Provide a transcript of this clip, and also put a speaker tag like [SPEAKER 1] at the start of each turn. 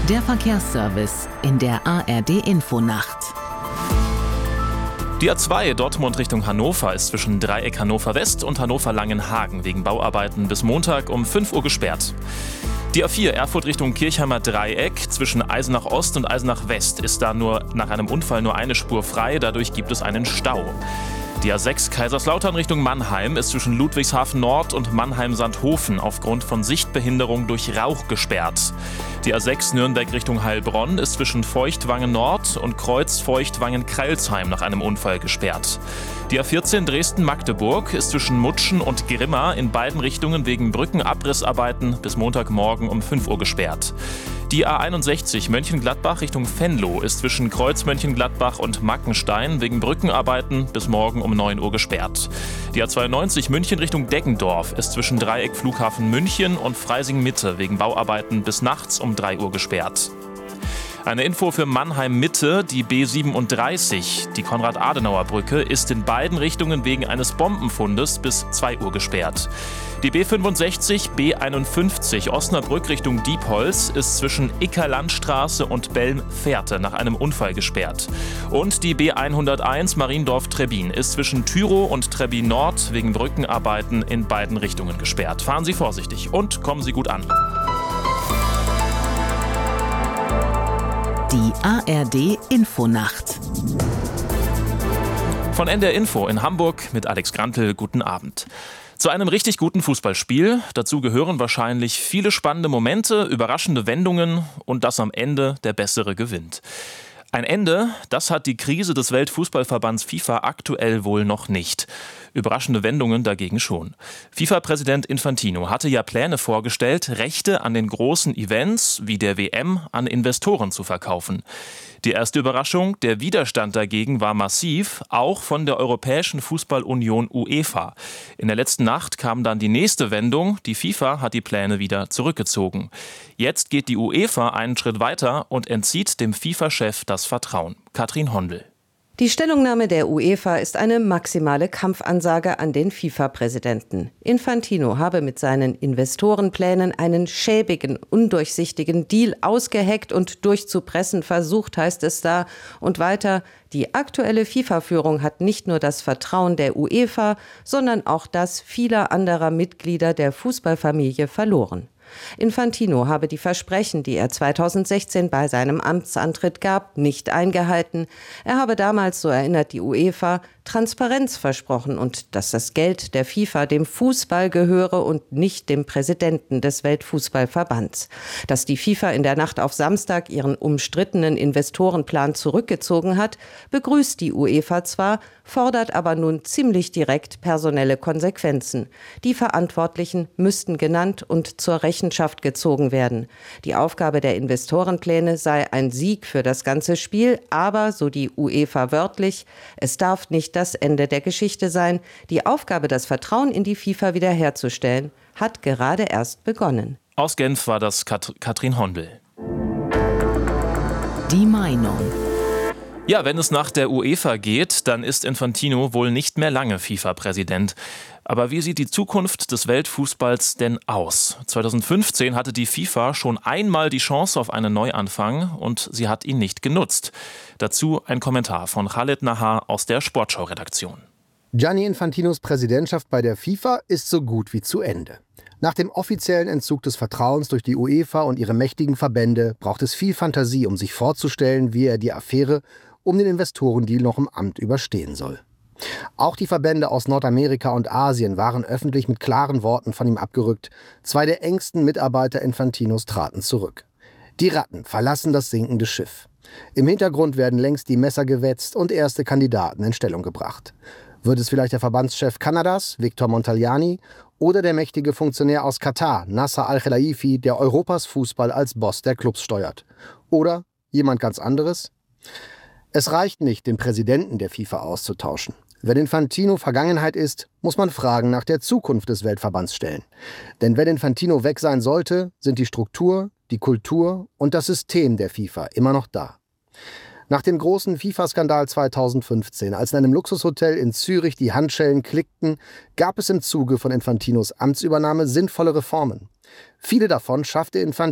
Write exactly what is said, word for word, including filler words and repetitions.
[SPEAKER 1] Der Verkehrsservice in der A R D-Infonacht.
[SPEAKER 2] Die A zwei Dortmund Richtung Hannover ist zwischen Dreieck Hannover West und Hannover Langenhagen wegen Bauarbeiten bis Montag um fünf Uhr gesperrt. Die A vier Erfurt Richtung Kirchheimer Dreieck zwischen Eisenach Ost und Eisenach West ist da nur nach einem Unfall nur eine Spur frei, dadurch gibt es einen Stau. Die A sechs Kaiserslautern Richtung Mannheim ist zwischen Ludwigshafen Nord und Mannheim-Sandhofen aufgrund von Sichtbehinderung durch Rauch gesperrt. Die A sechs Nürnberg Richtung Heilbronn ist zwischen Feuchtwangen Nord und Kreuz Feuchtwangen-Kreilsheim nach einem Unfall gesperrt. Die A vierzehn Dresden-Magdeburg ist zwischen Mutschen und Grimma in beiden Richtungen wegen Brückenabrissarbeiten bis Montagmorgen um fünf Uhr gesperrt. Die A einundsechzig Mönchengladbach Richtung Venlo ist zwischen Kreuz Mönchengladbach und Mackenstein wegen Brückenarbeiten bis morgen um neun Uhr gesperrt. Die A zweiundneunzig München Richtung Deggendorf ist zwischen Dreieck Flughafen München und Freising Mitte wegen Bauarbeiten bis nachts um drei Uhr gesperrt. Eine Info für Mannheim Mitte, die B siebenunddreißig, die Konrad-Adenauer-Brücke, ist in beiden Richtungen wegen eines Bombenfundes bis zwei Uhr gesperrt. Die B fünfundsechzig B einundfünfzig Osnabrück Richtung Diepholz ist zwischen Icker-Landstraße und Belm-Fährte nach einem Unfall gesperrt. Und die B hunderteins Mariendorf-Trebbin ist zwischen Tyrow und Trebbin Nord wegen Brückenarbeiten in beiden Richtungen gesperrt. Fahren Sie vorsichtig und kommen Sie gut an.
[SPEAKER 1] Die A R D-Infonacht.
[SPEAKER 2] Von N D R Info in Hamburg mit Alex Grantel. Guten Abend. Zu einem richtig guten Fußballspiel. Dazu gehören wahrscheinlich viele spannende Momente, überraschende Wendungen und dass am Ende der Bessere gewinnt. Ein Ende, das hat die Krise des Weltfußballverbands FIFA aktuell wohl noch nicht. Überraschende Wendungen dagegen schon. FIFA-Präsident Infantino hatte ja Pläne vorgestellt, Rechte an den großen Events wie der W M an Investoren zu verkaufen. Die erste Überraschung, der Widerstand dagegen war massiv, auch von der Europäischen Fußballunion UEFA. In der letzten Nacht kam dann die nächste Wendung, die FIFA hat die Pläne wieder zurückgezogen. Jetzt geht die UEFA einen Schritt weiter und entzieht dem FIFA-Chef das Vertrauen. Katrin Hondel.
[SPEAKER 3] Die Stellungnahme der UEFA ist eine maximale Kampfansage an den FIFA-Präsidenten. Infantino habe mit seinen Investorenplänen einen schäbigen, undurchsichtigen Deal ausgeheckt und durchzupressen versucht, heißt es da. Und weiter, die aktuelle FIFA-Führung hat nicht nur das Vertrauen der UEFA, sondern auch das vieler anderer Mitglieder der Fußballfamilie verloren. Infantino habe die Versprechen, die er zweitausendsechzehn bei seinem Amtsantritt gab, nicht eingehalten. Er habe damals, so erinnert die UEFA, Transparenz versprochen und dass das Geld der FIFA dem Fußball gehöre und nicht dem Präsidenten des Weltfußballverbands. Dass die FIFA in der Nacht auf Samstag ihren umstrittenen Investorenplan zurückgezogen hat, begrüßt die UEFA zwar, fordert aber nun ziemlich direkt personelle Konsequenzen. Die Verantwortlichen müssten genannt und zur Rechenschaft gezogen werden. Die Aufgabe der Investorenpläne sei ein Sieg für das ganze Spiel, aber, so die UEFA wörtlich, es darf nicht das Ende der Geschichte sein. Die Aufgabe, das Vertrauen in die FIFA wiederherzustellen, hat gerade erst begonnen.
[SPEAKER 2] Aus Genf war das Kat- Katrin Hondel.
[SPEAKER 1] Die Meinung.
[SPEAKER 2] Ja, wenn es nach der UEFA geht, dann ist Infantino wohl nicht mehr lange FIFA-Präsident. Aber wie sieht die Zukunft des Weltfußballs denn aus? zweitausendfünfzehn hatte die FIFA schon einmal die Chance auf einen Neuanfang und sie hat ihn nicht genutzt. Dazu ein Kommentar von Khaled Nahar aus der Sportschau-Redaktion.
[SPEAKER 4] Gianni Infantinos Präsidentschaft bei der FIFA ist so gut wie zu Ende. Nach dem offiziellen Entzug des Vertrauens durch die UEFA und ihre mächtigen Verbände braucht es viel Fantasie, um sich vorzustellen, wie er die Affäre um den Investorendeal noch im Amt überstehen soll. Auch die Verbände aus Nordamerika und Asien waren öffentlich mit klaren Worten von ihm abgerückt. Zwei der engsten Mitarbeiter Infantinos traten zurück. Die Ratten verlassen das sinkende Schiff. Im Hintergrund werden längst die Messer gewetzt und erste Kandidaten in Stellung gebracht. Wird es vielleicht der Verbandschef Kanadas, Victor Montagliani, oder der mächtige Funktionär aus Katar, Nasser Al-Khelaifi, der Europas Fußball als Boss der Clubs steuert? Oder jemand ganz anderes? Es reicht nicht, den Präsidenten der FIFA auszutauschen. Wenn Infantino Vergangenheit ist, muss man Fragen nach der Zukunft des Weltverbands stellen. Denn wenn Infantino weg sein sollte, sind die Struktur, die Kultur und das System der FIFA immer noch da. Nach dem großen FIFA-Skandal zweitausendfünfzehn, als in einem Luxushotel in Zürich die Handschellen klickten, gab es im Zuge von Infantinos Amtsübernahme sinnvolle Reformen. Viele davon schaffte Infantino